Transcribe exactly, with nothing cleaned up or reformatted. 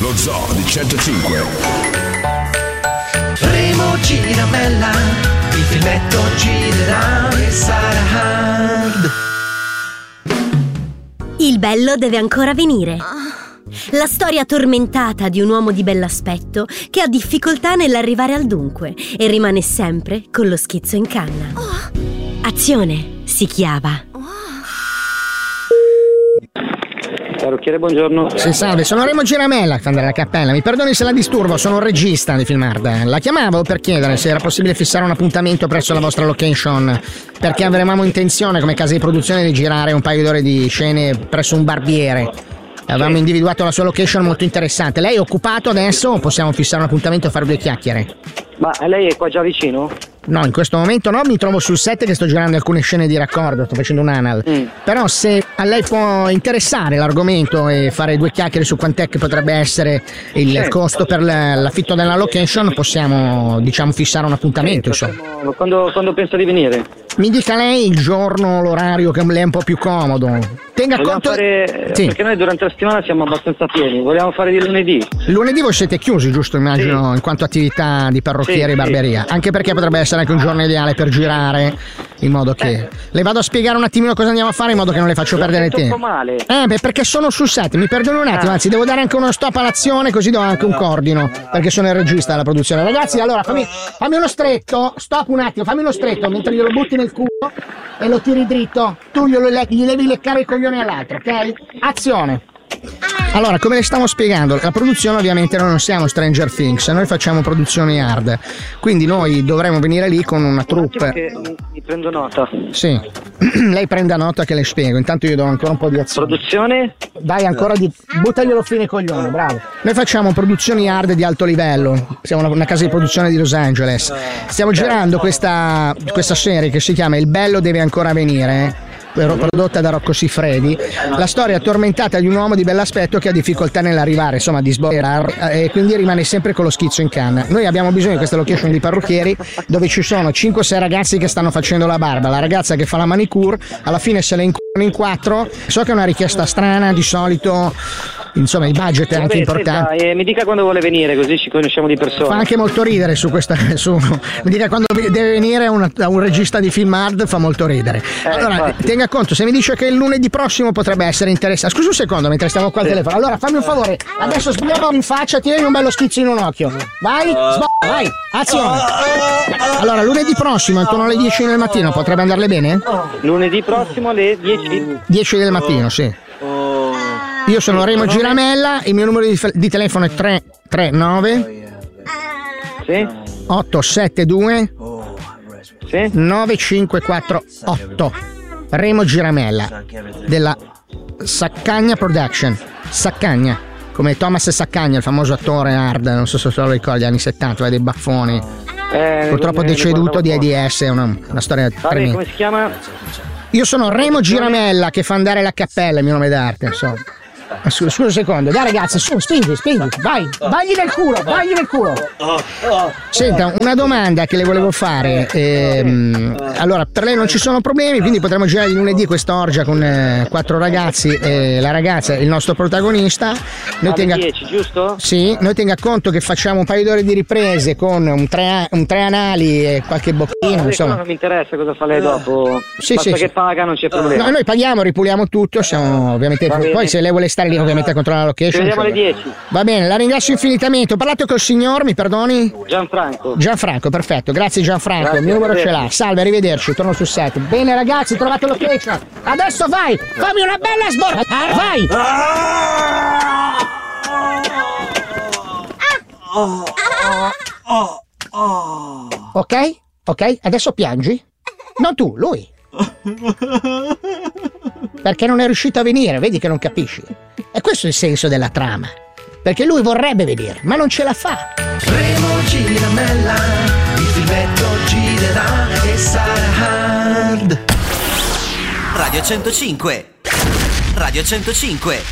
Lo Zoo di centocinque. Remo Giramella, il filmetto girerà e sarà hard. Il bello deve ancora venire. La storia tormentata di un uomo di bell'aspetto che ha difficoltà nell'arrivare al dunque e rimane sempre con lo schizzo in canna. Azione si chiava. Parrucchiere, buongiorno. Sì, salve, sono Remo Giramella, fan della cappella. Mi perdoni se la disturbo, sono un regista di Film Hard. La chiamavo per chiedere se era possibile fissare un appuntamento presso la vostra location, perché avevamo intenzione, come casa di produzione, di girare un paio d'ore di scene presso un barbiere. Avevamo individuato la sua location molto interessante. Lei è occupato adesso o possiamo fissare un appuntamento e fare due chiacchiere? Ma lei è qua già vicino? No, in questo momento no, mi trovo sul set che sto girando alcune scene di raccordo, sto facendo un anal. Mm. Però se a lei può interessare l'argomento e fare due chiacchiere su quant'è che potrebbe essere il certo. costo per l'affitto della location, possiamo, diciamo, fissare un appuntamento. Sì, potremmo, quando, quando pensa di venire? Mi dica lei il giorno, l'orario che le è un po' più comodo. Tenga Vogliamo conto fare, sì. Perché noi durante la settimana siamo abbastanza pieni. Vogliamo fare di lunedì. Lunedì voi siete chiusi, giusto? Immagino, sì. in quanto attività di parrucchiere sì, e barberia. Sì. Anche perché potrebbe essere anche un giorno ideale per girare, in modo che eh. le vado a spiegare un attimino cosa andiamo a fare, in modo che non le faccio L'ho perdere tempo. Un po' male. Eh, beh, perché sono sul set, mi perdono un attimo, ah. anzi devo dare anche uno stop all'azione, così do anche un cordino, perché sono il regista della produzione. Ragazzi, allora fammi, fammi uno stretto, stop un attimo, fammi uno stretto mentre glielo butti nel culo e lo tiri dritto, tu glielo le- gli devi leccare i coglioni all'altro, ok? Azione! Allora, come le stavo spiegando, la produzione ovviamente noi non siamo Stranger Things, noi facciamo produzioni hard, quindi noi dovremo venire lì con una troupe. Mi, mi prendo nota. Sì, lei prenda nota che le spiego, intanto io do ancora un po' di azione. Produzione? Dai, ancora di... buttaglielo fine coglione, bravo. Noi facciamo produzioni hard di alto livello, siamo una, una casa di produzione di Los Angeles. Stiamo girando questa, questa serie che si chiama Il bello deve ancora venire, prodotta da Rocco Siffredi, la storia tormentata di un uomo di bell'aspetto che ha difficoltà nell'arrivare, insomma, di sbollare, e quindi rimane sempre con lo schizzo in canna. Noi abbiamo bisogno di questa location di parrucchieri dove ci sono cinque sei ragazzi che stanno facendo la barba, la ragazza che fa la manicure, alla fine se le incullano in quattro. So che è una richiesta strana, di solito, insomma, il budget è anche Vabbè, importante. Senta, eh, mi dica quando vuole venire, così ci conosciamo di persona. Fa anche molto ridere su questa. Su, mi dica quando deve venire una, un regista di Film Hard, fa molto ridere. Eh, allora, infatti. tenga conto, se mi dice che il lunedì prossimo potrebbe essere interessante. Scusi un secondo, mentre stiamo qua al sì. telefono. Allora, fammi un favore, adesso sbagliamo in faccia, tirami un bello schizzo in un occhio. Vai, sbaglia, vai, azione. Allora, lunedì prossimo, intorno alle dieci del mattino, potrebbe andarle bene? Lunedì prossimo alle dieci. dieci del mattino, sì. Io sono Remo Giramella, il mio numero di, di telefono è tre tre nove Sì? otto sette due Sì? nove cinque quattro otto. Remo Giramella della Saccagna Production. Saccagna, come Thomas Saccagna, il famoso attore hard, non so se lo ricordi, degli anni settanta, aveva dei baffoni. Eh, Purtroppo ne, deceduto ne di AIDS, è una, una storia tremenda. Come si chiama? Io sono Remo Giramella, che fa andare la cappella, il mio nome d'arte, insomma. Scusa, scusa un secondo, dai ragazzi, su, spingi, spingi, vai, vagli nel culo, vagli nel culo. Senta, una domanda che le volevo fare. Ehm, allora, per lei non ci sono problemi, quindi potremo girare di lunedì quest'orgia con eh, quattro ragazzi e la ragazza, il nostro protagonista. Noi tenga... dieci, giusto? Sì, noi tenga conto che facciamo un paio d'ore di riprese con un tre, un tre anali e qualche bocchino, no, insomma. Non mi interessa cosa fa lei dopo. Sì, Basta sì, che sì. paga, non c'è problema. No, noi paghiamo, ripuliamo tutto, siamo ovviamente. Poi se lei vuole stare lì ovviamente a controllare la location. Ci vediamo alle dieci. Va bene, la ringrazio infinitamente. Ho parlato col signor, mi perdoni? Gianfranco. Gianfranco, perfetto, grazie Gianfranco. Grazie, il mio numero ce l'ha. grazie. Salve, arrivederci, torno sul set. Bene ragazzi, trovate location. Adesso vai, fammi una bella sborra. Vai. Ok? Ok? Adesso piangi? Non tu, lui. Perché non è riuscito a venire, vedi che non capisci. E questo è il senso della trama. Perché lui vorrebbe venire, ma non ce la fa. Remo Giramella, il filmetto girerà e sarà hard. Radio centocinque. Radio centocinque.